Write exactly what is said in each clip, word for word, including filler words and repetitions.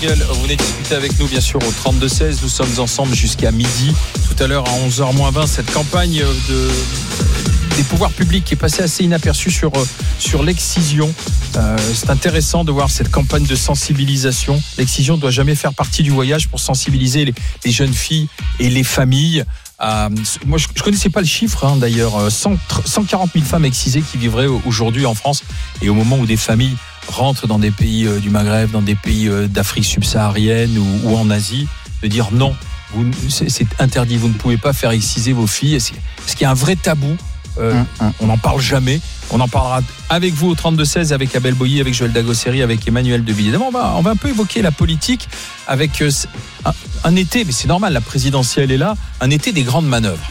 jingle. Vous venez discuter avec nous, bien sûr, au trente-deux seize. Nous sommes ensemble jusqu'à midi. Tout à l'heure, à onze heures moins vingt, cette campagne de, des pouvoirs publics qui est passée assez inaperçue sur, sur l'excision. Euh, c'est intéressant de voir cette campagne de sensibilisation. L'excision ne doit jamais faire partie du voyage pour sensibiliser les, les jeunes filles et les familles. Euh, moi, je ne connaissais pas le chiffre, hein, d'ailleurs. cent quarante mille femmes excisées qui vivraient aujourd'hui en France. Et au moment où des familles rentrent dans des pays euh, du Maghreb, dans des pays euh, d'Afrique subsaharienne ou, ou en Asie, de dire non, vous, c'est, c'est interdit, vous ne pouvez pas faire exciser vos filles. Est-ce, est-ce qu'il y a un vrai tabou? euh, hum, hum. On n'en parle jamais. On en parlera avec vous au trente-deux seize, avec Abel Boilly, avec Joël Dagosseri, avec Emmanuel De Villiers. On va, on va un peu évoquer la politique avec euh, un, un été, mais c'est normal, la présidentielle est là, un été des grandes manœuvres.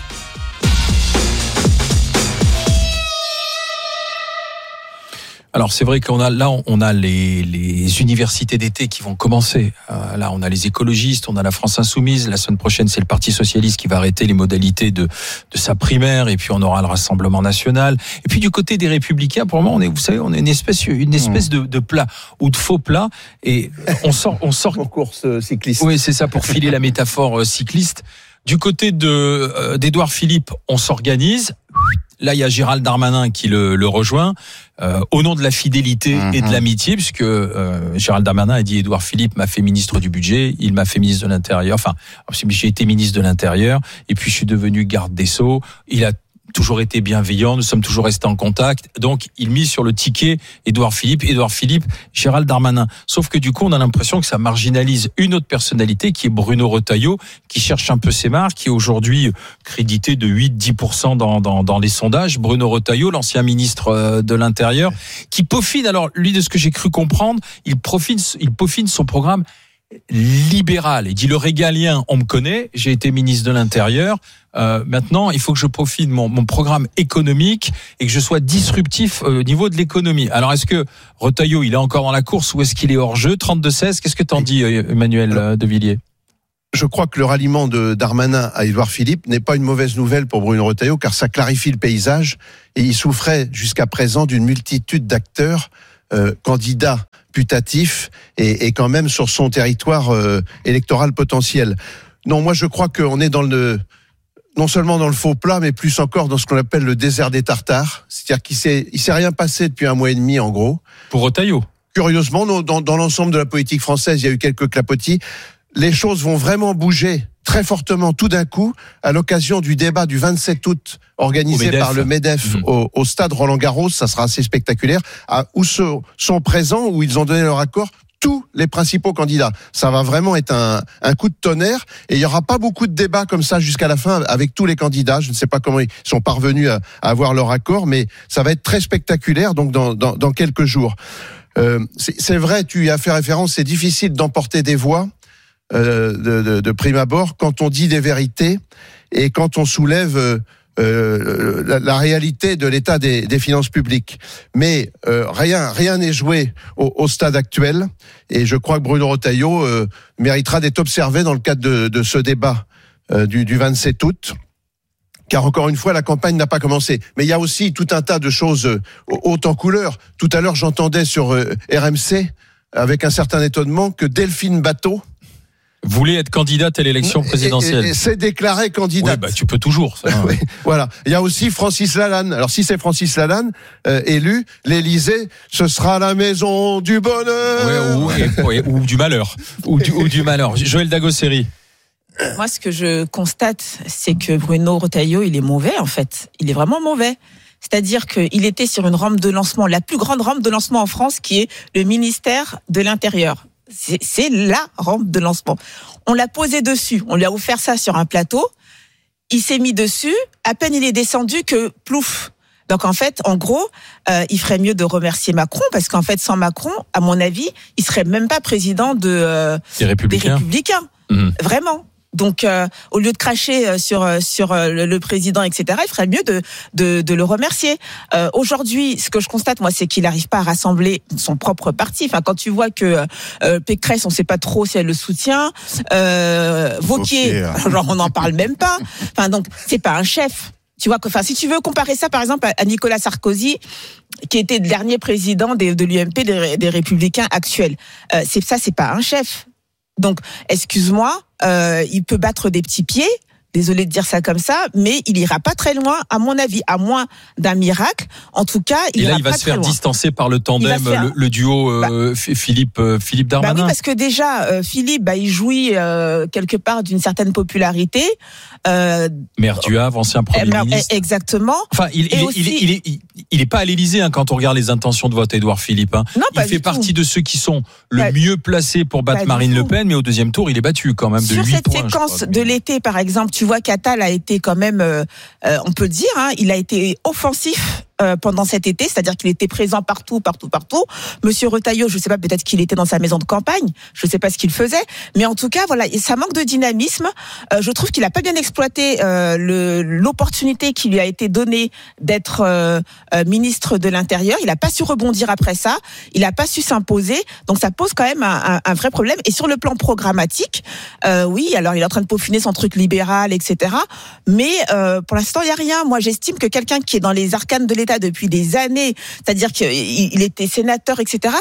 Alors c'est vrai qu'on a là on a les, les universités d'été qui vont commencer. Euh, là on a les écologistes, on a la France insoumise. La semaine prochaine c'est le Parti socialiste qui va arrêter les modalités de de sa primaire, et puis on aura le Rassemblement national. Et puis du côté des Républicains, pour le moment on est, vous savez, on est une espèce une espèce de, de plat ou de faux plat, et on sort on sort en course cycliste. Oui, c'est ça, pour filer la métaphore cycliste. Du côté de euh, d'Édouard Philippe, on s'organise. Là, il y a Gérald Darmanin qui le, le rejoint euh, au nom de la fidélité mmh. et de l'amitié, puisque euh, Gérald Darmanin a dit Édouard Philippe m'a fait ministre du budget, il m'a fait ministre de l'Intérieur. Enfin, j'ai été ministre de l'Intérieur, et puis je suis devenu garde des Sceaux. Il a toujours été bienveillant, nous sommes toujours restés en contact. Donc, il mise sur le ticket Édouard Philippe, Édouard Philippe, Gérald Darmanin. Sauf que du coup, on a l'impression que ça marginalise une autre personnalité qui est Bruno Retailleau, qui cherche un peu ses marques, qui est aujourd'hui crédité de huit à dix pour cent dans, dans, dans les sondages. Bruno Retailleau, l'ancien ministre de l'Intérieur, qui peaufine, alors lui, de ce que j'ai cru comprendre, il peaufine, il peaufine son programme libéral. Il dit le régalien, on me connaît, j'ai été ministre de l'Intérieur. Euh, maintenant, il faut que je peaufine mon, mon programme économique et que je sois disruptif au niveau de l'économie. Alors, est-ce que Retailleau, il est encore dans la course ou est-ce qu'il est hors jeu? trente-deux seize, qu'est-ce que t'en dis, Emmanuel Alors, De Villiers? Je crois que le ralliement de Darmanin à Édouard Philippe n'est pas une mauvaise nouvelle pour Bruno Retailleau, car ça clarifie le paysage, et il souffrait jusqu'à présent d'une multitude d'acteurs euh, candidats putatifs et, et quand même sur son territoire euh, électoral potentiel. Non, moi je crois qu'on est dans le non seulement dans le faux plat, mais plus encore dans ce qu'on appelle le désert des Tartares. C'est-à-dire qu'il s'est, il s'est rien passé depuis un mois et demi, en gros. Pour Retailleau. Curieusement, dans, dans, dans l'ensemble de la politique française, il y a eu quelques clapotis. Les choses vont vraiment bouger très fortement tout d'un coup à l'occasion du débat du vingt-sept août organisé par le MEDEF mmh. au, au stade Roland-Garros. Ça sera assez spectaculaire, à, où sont, sont présents, où ils ont donné leur accord tous les principaux candidats. Ça va vraiment être un, un coup de tonnerre, et il n'y aura pas beaucoup de débats comme ça jusqu'à la fin avec tous les candidats. Je ne sais pas comment ils sont parvenus à, à avoir leur accord, mais ça va être très spectaculaire donc dans, dans, dans quelques jours. Euh, c'est, c'est vrai, tu y as fait référence, c'est difficile d'emporter des voix euh, de, de, de prime abord quand on dit des vérités et quand on soulève euh, Euh, la, la réalité de l'état des, des finances publiques. Mais euh, rien rien n'est joué au, au stade actuel, et je crois que Bruno Retailleau euh, méritera d'être observé dans le cadre de, de ce débat euh, du, du vingt-sept août. Car encore une fois, la campagne n'a pas commencé. Mais il y a aussi tout un tas de choses euh, hautes en couleur. Tout à l'heure, j'entendais sur euh, R M C, avec un certain étonnement, que Delphine Batho voulait être candidate à l'élection présidentielle. Et, et, et c'est déclaré candidate. Oui, bah, tu peux toujours. Ça, hein. Oui, voilà. Il y a aussi Francis Lalanne. Alors, si c'est Francis Lalanne, euh, élu, l'Élysée, ce sera la maison du bonheur. Oui, ou, oui, ou du malheur. Ou du, ou du malheur. Joël Dagosseri. Moi, ce que je constate, c'est que Bruno Retailleau, il est mauvais, en fait. Il est vraiment mauvais. C'est-à-dire qu'il était sur une rampe de lancement, la plus grande rampe de lancement en France, qui est le ministère de l'Intérieur. C'est, c'est la rampe de lancement. On l'a posé dessus, on lui a offert ça sur un plateau, il s'est mis dessus, à peine il est descendu que plouf. Donc en fait, en gros, euh, il ferait mieux de remercier Macron, parce qu'en fait, sans Macron, à mon avis, il serait même pas président de, euh, des Républicains. Des Républicains. Mmh. Vraiment. Donc, euh, au lieu de cracher sur sur le, le président, et cetera, il ferait mieux de de, de le remercier. Euh, aujourd'hui, ce que je constate, moi, c'est qu'il n'arrive pas à rassembler son propre parti. Enfin, quand tu vois que euh, Pécresse, on ne sait pas trop si elle le soutient, euh, Wauquiez, genre on n'en parle même pas. Enfin, donc c'est pas un chef. Tu vois, enfin, si tu veux comparer ça, par exemple, à Nicolas Sarkozy, qui était le dernier président des, de l'U M P, des, des Républicains actuels, euh, c'est ça, c'est pas un chef. Donc, excuse-moi, euh, il peut battre des petits pieds. Désolé de dire ça comme ça, mais il ira pas très loin, à mon avis, à moins d'un miracle. En tout cas, il Et là, ira il va pas se faire très loin. distancer par le tandem, faire... le, le duo euh, bah, Philippe euh, Philippe Darmanin. Bah oui, parce que déjà, euh, Philippe, bah, il jouit euh, quelque part d'une certaine popularité. Euh, maire du Havre, ancien Premier maire, ministre. Exactement. Enfin, il, il, aussi... il, est, il, est, il, est, il est pas à l'Élysée hein, quand on regarde les intentions de vote, Édouard Philippe. Hein. Non, il fait partie tout. de ceux qui sont le pas, mieux placés pour battre Marine Le Pen, mais au deuxième tour, il est battu quand même de Sur huit points. Sur cette séquence de l'été, par exemple, tu vois qu'Attal a été été quand même, euh, euh, on peut le dire, hein, il a été offensif euh, pendant cet été, c'est-à-dire qu'il était présent partout, partout, partout. Monsieur Retailleau, je ne sais pas, peut-être qu'il était dans sa maison de campagne, je ne sais pas ce qu'il faisait, mais en tout cas, voilà, ça manque de dynamisme. Euh, je trouve qu'il n'a pas bien exploité euh, le, l'opportunité qui lui a été donnée d'être euh, euh, ministre de l'Intérieur. Il n'a pas su rebondir après ça, il n'a pas su s'imposer, donc ça pose quand même un, un, un vrai problème. Et sur le plan programmatique, euh, oui, alors il est en train de peaufiner son truc libéral, et cetera. Mais euh, pour l'instant, il n'y a rien. Moi, j'estime que quelqu'un qui est dans les arcanes de l'État depuis des années, c'est-à-dire qu'il était sénateur, et cetera,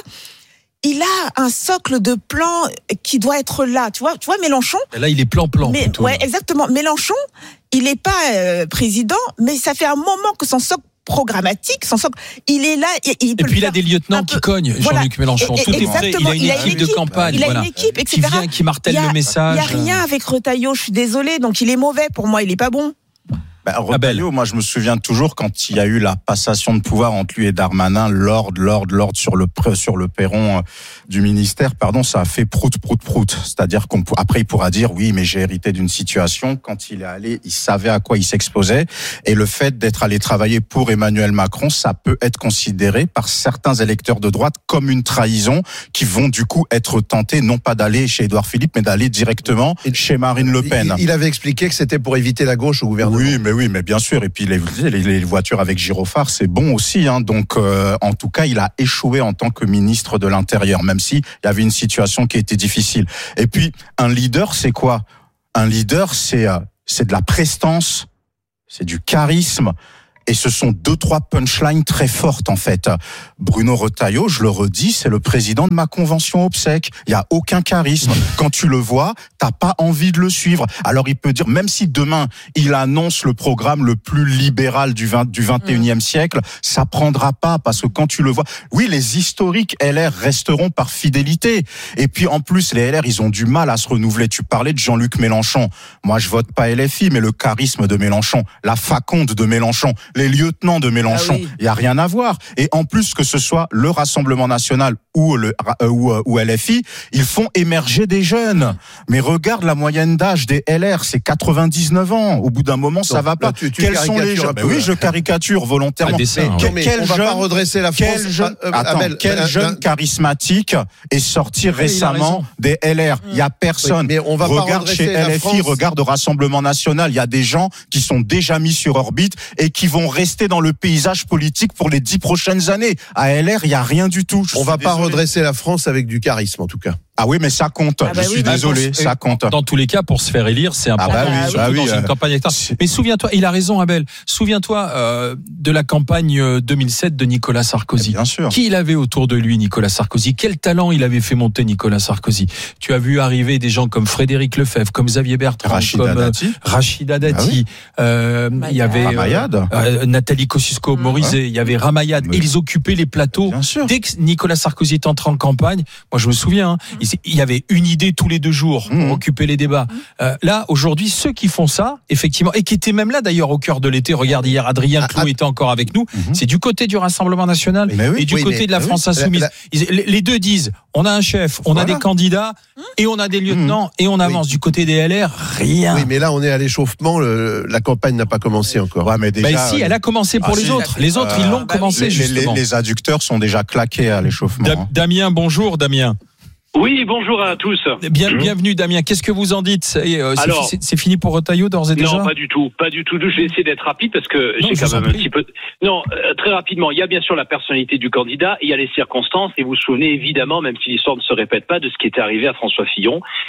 il a un socle de plans qui doit être là. Tu vois, tu vois Mélenchon. Et là, il est plan-plan. Mais, plutôt, ouais, là. Exactement. Mélenchon, il n'est pas euh, président, mais ça fait un moment que son socle programmatique, son socle, il est là. Il, il peut et puis il a des lieutenants qui cognent, voilà. Jean-Luc Mélenchon. Et, et, Tout est prêt. Il a une, il a une équipe, équipe de campagne, il a voilà, une équipe, et cetera. Qui vient, qui martèle a, le message. Il n'y a rien avec Retailleau. Je suis désolée. Donc il est mauvais pour moi. Il n'est pas bon. Bah, Retailleau, moi je me souviens toujours quand il y a eu la passation de pouvoir entre lui et Darmanin, l'ordre, l'ordre, l'ordre sur le sur le perron du ministère, pardon, ça a fait prout, prout, prout. C'est-à-dire qu'on après il pourra dire oui, mais j'ai hérité d'une situation. Quand il est allé, il savait à quoi il s'exposait, et le fait d'être allé travailler pour Emmanuel Macron, ça peut être considéré par certains électeurs de droite comme une trahison, qui vont du coup être tentés non pas d'aller chez Édouard Philippe, mais d'aller directement et chez Marine Le Pen. Il, il avait expliqué que c'était pour éviter la gauche au gouvernement. Oui, mais oui, mais bien sûr. Et puis les, les, les voitures avec gyrophare, c'est bon aussi. Hein. Donc, euh, en tout cas, il a échoué en tant que ministre de l'Intérieur, même si il y avait une situation qui était difficile. Et puis, un leader, c'est quoi ? Un leader, c'est euh, c'est de la prestance, c'est du charisme. Et ce sont deux, trois punchlines très fortes, en fait. Bruno Retailleau, je le redis, c'est le président de ma convention obsèque. Il n'y a aucun charisme. Quand tu le vois, t'as pas envie de le suivre. Alors, il peut dire, même si demain, il annonce le programme le plus libéral du vingt, du vingt et unième siècle, ça prendra pas, parce que quand tu le vois, oui, les historiques L R resteront par fidélité. Et puis, en plus, les L R, ils ont du mal à se renouveler. Tu parlais de Jean-Luc Mélenchon. Moi, je vote pas L F I, mais le charisme de Mélenchon, la faconde de Mélenchon, les lieutenants de Mélenchon, il ah oui. y a rien à voir. Et en plus que ce soit le Rassemblement National ou le euh, ou, ou L F I, ils font émerger des jeunes. Mais regarde la moyenne d'âge des L R, c'est quatre-vingt-dix-neuf ans. Au bout d'un moment, ça Donc, va pas. Là, tu, tu Quels sont les jeunes ? Ben oui, je caricature volontairement. Dessin, mais, ouais. mais quel on jeune, va pas redresser la France. Quel jeune, euh, attends, Abel, quel euh, jeune euh, charismatique est sorti oui, récemment des L R ? Il y a personne. Oui, mais on va regarde pas chez L F I, France. regarde au Rassemblement National, il y a des gens qui sont déjà mis sur orbite et qui vont rester dans le paysage politique pour les dix prochaines années. À L R, il y a rien du tout. Je on va désolé. pas redresser la France avec du charisme, en tout cas. Ah oui, mais ça compte. Ah bah je oui, suis bah désolé, oui. ça compte. Dans tous les cas, pour se faire élire, c'est important. Ah bah oui, bah oui, dans euh... une campagne électorale. Mais souviens-toi, il a raison, Abel. Souviens-toi euh, de la campagne deux mille sept de Nicolas Sarkozy. Bien sûr. Qui il avait autour de lui, Nicolas Sarkozy ? Quel talent il avait fait monter Nicolas Sarkozy ? Tu as vu arriver des gens comme Frédéric Lefebvre, comme Xavier Bertrand, Rachida comme Dati. Rachida Dati. Ah oui. euh, il y avait Ramayad. Euh, Nathalie Kosciusko-Morizet. Il y avait Ramayad. Mais... Et ils occupaient les plateaux. Bien sûr. Dès que Nicolas Sarkozy est entré en campagne, moi je me souviens, hein, il y avait une idée tous les deux jours pour mmh. occuper les débats. Mmh. Euh, là, aujourd'hui, ceux qui font ça, effectivement, et qui étaient même là d'ailleurs au cœur de l'été, regarde hier, Adrien Clou ah, était encore avec nous, mmh. c'est du côté du Rassemblement National oui, et du oui, côté mais, de la France oui, Insoumise. La, la... Les deux disent, on a un chef, on voilà. a des candidats, et on a des lieutenants, mmh. et on avance. Oui. Du côté des L R, rien. Oui, mais là, on est à l'échauffement, le, la campagne n'a pas commencé encore. Ouais, mais déjà, bah, si, elle a commencé pour ah, les si, autres. Les autres, euh, ils l'ont bah, commencé, les, justement. Les, les adducteurs sont déjà claqués à l'échauffement. Da- Damien, bonjour, Damien. Oui, bonjour à tous. Bien, bienvenue Damien. Qu'est-ce que vous en dites ? euh, c'est, Alors, c'est, c'est fini pour Retailleau d'ores et déjà ? Non, pas du tout, pas du tout. Je vais essayer d'être rapide parce que non, j'ai quand même un petit peu. Non, euh, très rapidement. Il y a bien sûr la personnalité du candidat, il y a les circonstances, et vous vous souvenez évidemment, même si l'histoire ne se répète pas, de ce qui était arrivé à François Fillon, mmh.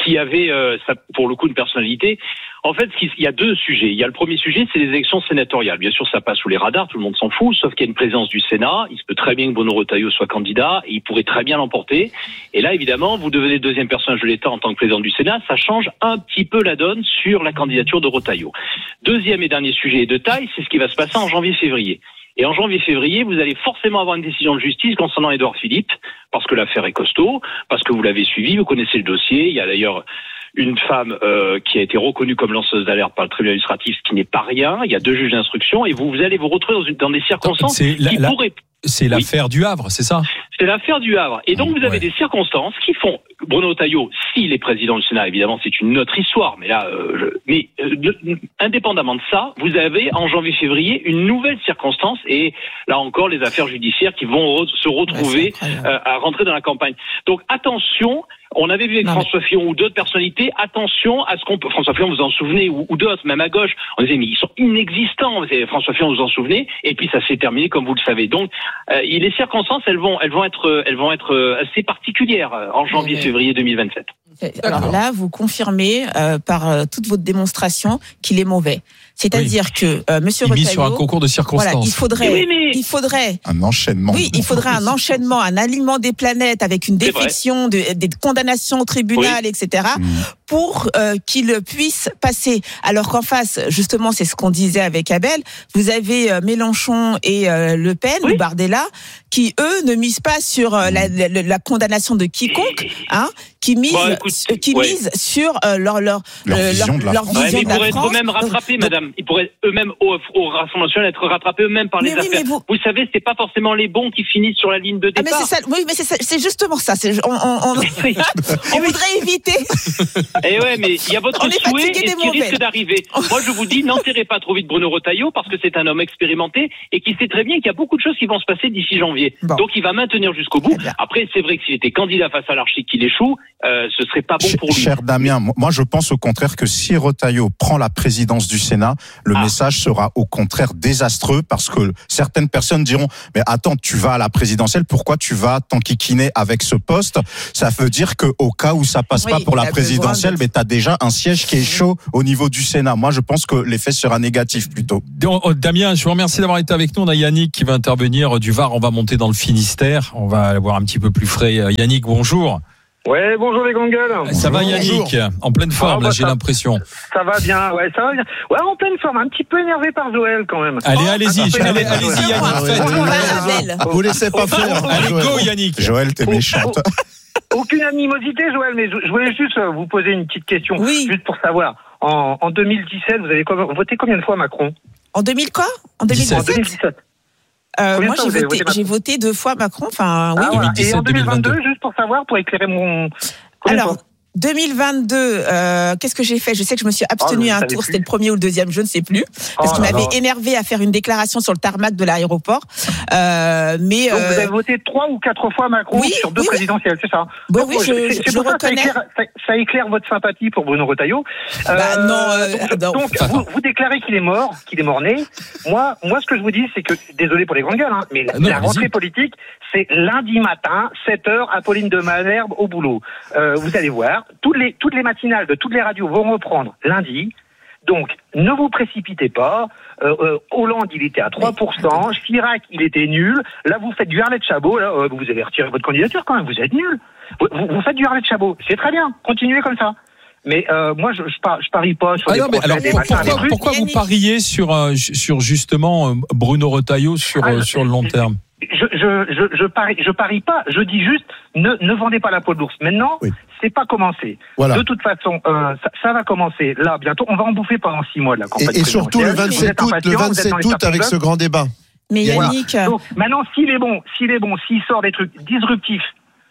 s'il y avait, euh, ça, pour le coup, une personnalité. En fait, il y a deux sujets. Il y a le premier sujet, c'est les élections sénatoriales. Bien sûr, ça passe sous les radars, tout le monde s'en fout, sauf qu'il y a une présence du Sénat. Il se peut très bien que Bruno Retailleau soit candidat, et il pourrait très bien l'emporter. Et là, évidemment, vous devenez deuxième personnage de l'État en tant que président du Sénat. Ça change un petit peu la donne sur la candidature de Retailleau. Deuxième et dernier sujet de taille, c'est ce qui va se passer en janvier-février. Et en janvier-février, vous allez forcément avoir une décision de justice concernant Édouard Philippe, parce que l'affaire est costaud, parce que vous l'avez suivi, vous connaissez le dossier. Il y a d'ailleurs une femme euh, qui a été reconnue comme lanceuse d'alerte par le tribunal administratif, ce qui n'est pas rien. Il y a deux juges d'instruction, et vous, vous allez vous retrouver dans, une, dans des circonstances c'est la, qui la, pourraient... C'est l'affaire oui. du Havre, c'est ça? C'est l'affaire du Havre. Et donc, vous avez ouais. des circonstances qui font... Bruno Retailleau, s'il est président du Sénat, évidemment, c'est une autre histoire. Mais là, euh, je... mais euh, de... indépendamment de ça, vous avez en janvier-février une nouvelle circonstance. Et là encore, les affaires judiciaires qui vont re... se retrouver ouais, euh, à rentrer dans la campagne. Donc, attention... On avait vu avec non, François mais... Fillon ou d'autres personnalités, attention à ce qu'on peut... François Fillon, vous en souvenez, ou, ou d'autres, même à gauche, on disait, mais ils sont inexistants. François Fillon, vous en souvenez, et puis ça s'est terminé, comme vous le savez. Donc, euh, les circonstances, elles vont, elles vont être, elles vont être assez particulières en janvier-février deux mille vingt-sept. Alors là, vous confirmez euh, par euh, toute votre démonstration qu'il est mauvais. C'est-à-dire oui. que euh, Monsieur il Retailleau, mise sur un concours de circonstances. Voilà, il faudrait, oui, mais... il faudrait un enchaînement. Oui, il faudrait un enchaînement, un alignement des planètes avec une défection, de, des condamnations au tribunal, oui. et cetera, mmh. pour euh, qu'il puisse passer. Alors qu'en face, justement, c'est ce qu'on disait avec Abel. Vous avez euh, Mélenchon et euh, Le Pen oui. ou Bardella qui eux ne misent pas sur euh, la, la, la condamnation de quiconque, hein, qui misent, bon, écoute, qui ouais. misent sur euh, leur leur leur euh, vision leur, de la leur France. vision ouais, de la ils pourraient France. être eux-mêmes rattrapés, donc, madame. Ils pourraient eux-mêmes au, au Rassemblement national être rattrapés eux-mêmes par les oui, affaires. Vous... vous savez, c'est pas forcément les bons qui finissent sur la ligne de départ. Ah mais c'est ça, oui, mais c'est, ça, c'est justement ça. C'est, on, on, on, on voudrait éviter. Et ouais, mais il y a votre souhait et ce qui risque d'arriver. Moi, je vous dis, n'enterrez pas trop vite Bruno Retailleau parce que c'est un homme expérimenté et qui sait très bien qu'il y a beaucoup de choses qui vont se passer d'ici janvier. Bon. Donc, il va maintenir jusqu'au bout. Après, c'est vrai que s'il était candidat face à l'Archi qu'il échoue, euh, ce serait pas bon pour lui. Cher Damien, moi, je pense au contraire que si Retailleau prend la présidence du Sénat, le ah. message sera au contraire désastreux parce que certaines personnes diront mais attends, tu vas à la présidentielle, pourquoi tu vas t'enquiquiner avec ce poste? Ça veut dire que au cas où ça passe oui, pas pour la présidentielle, de... mais t'as déjà un siège qui est chaud au niveau du Sénat. Moi, je pense que l'effet sera négatif plutôt. Damien, je vous remercie d'avoir été avec nous. On a Yannick qui va intervenir du Var. On va monter dans le Finistère. On va avoir un petit peu plus frais. Yannick, bonjour. Ouais, bonjour les gangals. Ça va Yannick? Bonjour. En pleine forme, ah, bah, là, j'ai ça, l'impression. Ça va bien, ouais, ça va bien. Ouais, en pleine forme, un petit peu énervé par Joël quand même. Allez, oh, allez-y, allez, allez-y Yannick. Vous laissez pas faire. Allez, go Yannick. Joël, t'es méchante. Aucune animosité Joël, mais je voulais juste vous poser une petite question, oui. juste pour savoir. En, en deux mille dix-sept, vous avez voté combien de fois Macron? En deux mille quoi? En deux mille dix-sept. Euh, moi, j'ai voté, voté j'ai voté deux fois Macron. Enfin, oui. Ah, voilà. Et en deux mille vingt-deux, juste pour savoir, pour éclairer mon. Alors, deux mille vingt-deux, euh, qu'est-ce que j'ai fait? Je sais que je me suis abstenue oh, à un tour, plus. C'était le premier ou le deuxième, je ne sais plus, parce oh, qu'il m'avait énervé à faire une déclaration sur le tarmac de l'aéroport. Euh, mais donc euh... vous avez voté trois ou quatre fois Macron oui, sur deux oui, présidentielles, c'est ça? Oui, oui, je, c'est, c'est je reconnais. Ça éclaire, ça, ça éclaire votre sympathie pour Bruno Retailleau. Euh, bah, non, euh, donc, non. donc vous, vous déclarez qu'il est mort, qu'il est mort-né. Moi, moi, ce que je vous dis, c'est que, désolé pour les grandes gueules, hein, mais non, la rentrée politique, c'est lundi matin, sept heures, Apolline de Malherbe au boulot. Euh, vous allez voir, toutes les, toutes les matinales de toutes les radios vont reprendre lundi. Donc, ne vous précipitez pas. Euh, euh, Hollande, il était à trois pour cent. Chirac, il était nul. Là, vous faites du Arlette Chabot. Là, euh, vous avez retiré votre candidature quand même. Vous êtes nul. Vous, vous, vous faites du Arlette Chabot. C'est très bien. Continuez comme ça. Mais euh, moi, je, je, par, je parie pas sur ah les non, mais alors, des pourquoi, machins, pourquoi, pourquoi vous pariez sur, euh, sur justement Bruno Retailleau sur, ah, sur le long terme? Je, je, je, je parie, je parie pas. Je dis juste, ne, ne vendez pas la peau de l'ours. Maintenant, oui. c'est pas commencé. Voilà. De toute façon, euh, ça, ça va commencer là bientôt. On va en bouffer pendant six mois de la campagne. Et, et surtout le vingt-sept août, le vingt-sept août avec ce grand débat. Mais Yannick, voilà. Donc, maintenant, s'il est bon, s'il est bon, s'il sort des trucs disruptifs,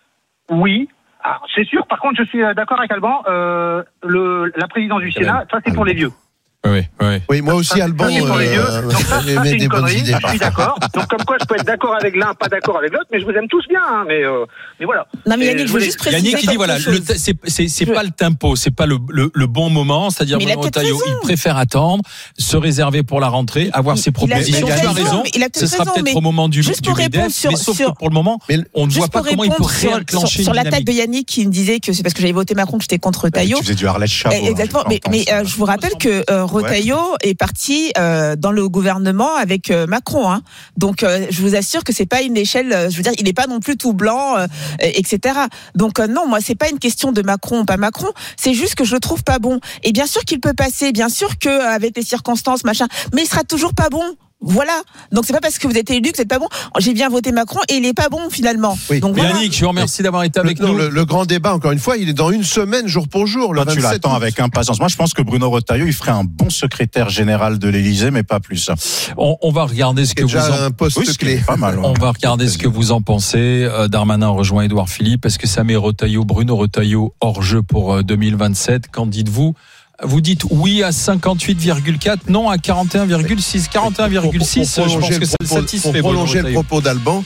oui. Alors, c'est sûr. Par contre, je suis d'accord avec Alban. Euh, le, la présidence du Sénat, ça c'est pour les vieux. Oui, oui. Oui, moi aussi, Alban, oui, pour les yeux. euh, Donc ça, ça c'est des une bonnes connerie, idées. je suis d'accord. Donc comme quoi, je peux être d'accord avec l'un, pas d'accord avec l'autre, mais je vous aime tous bien, hein, mais, euh, mais voilà. Non, mais Et Yannick, je veux voulais- juste préciser Yannick qui dit quelque voilà, chose. le t- c'est c'est c'est Je- pas le tempo, c'est pas le le, le bon moment, c'est-à-dire Mais il a Bruno peut-être Retailleau, raison. il préfère attendre, se réserver pour la rentrée, avoir Il- ses il a propositions. peut-être Tu as raison, raison. mais il a peut-être Ce sera raison, peut-être mais au moment du juste du pour répondre MEDEF, sur- mais sauf sur- que pour le moment, Mais on ne Juste voit pas pour comment il peut répondre sur- réenclencher sur, sur une l'attaque dynamique. de Yannick qui me disait que c'est parce que j'avais voté Macron que j'étais contre Retailleau. Tu faisais du Arlette Chabot. Eh, Exactement, hein, mais, je mais pense. euh, je vous rappelle que euh, Retailleau est parti euh, dans le gouvernement avec euh, Macron, hein. Donc euh, je vous assure que c'est pas une échelle. euh, Je veux dire, il n'est pas non plus tout blanc, euh, et cetera. Donc euh, non, moi c'est pas une question de Macron ou pas Macron. C'est juste que je le trouve pas bon. Et bien sûr qu'il peut passer, bien sûr que euh, avec les circonstances machin, mais il sera toujours pas bon. Voilà. Donc c'est pas parce que vous êtes élu que vous êtes pas bon. J'ai bien voté Macron et il est pas bon finalement. Oui. Donc voilà. Yannick, je vous remercie d'avoir été avec le, non, nous. le, le grand débat, encore une fois, il est dans une semaine, jour pour jour. Le Toi, tu vingt-sept l'attends août. avec impatience. Moi, je pense que Bruno Retailleau, il ferait un bon secrétaire général de l'Élysée, mais pas plus. On, on va regarder ce C'est que vous déjà en un poste Oui, ce qui clé. est pas mal. On va regarder ce que vous en pensez. Euh, Darmanin rejoint Édouard Philippe. Est-ce que ça met Retailleau, Bruno Retailleau hors jeu pour euh, deux mille vingt-sept? Qu'en dites-vous? Vous dites oui à cinquante-huit virgule quatre, non à quarante et un virgule six. quarante et un virgule six, Pour- pour je pense prolonger que le ça propos- satisfait Pour Bruno prolonger le Retailleau. propos d'Alban,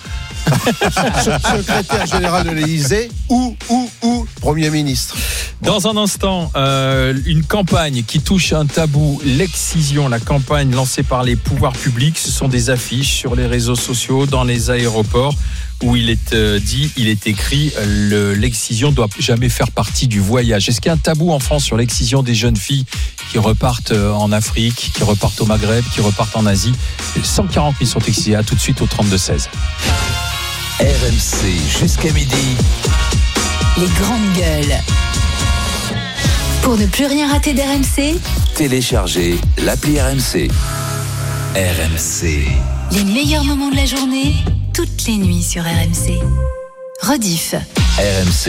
secrétaire général de l'Élysée ou, ou, ou Premier ministre. Dans un instant, euh, une campagne qui touche un tabou, l'excision, la campagne lancée par les pouvoirs publics. Ce sont des affiches sur les réseaux sociaux, dans les aéroports, où il est euh, dit, il est écrit, le, l'excision doit jamais faire partie du voyage. Est-ce qu'il y a un tabou en France sur l'excision des jeunes filles qui repartent euh, en Afrique, qui repartent au Maghreb, qui repartent en Asie? cent quarante mille sont excisés. À tout de suite au trente-deux seize. R M C jusqu'à midi. Les grandes gueules. Pour ne plus rien rater d'R M C, Téléchargez l'appli R M C. R M C. les meilleurs moments de la journée, toutes les nuits sur R M C. Rediff. R M C.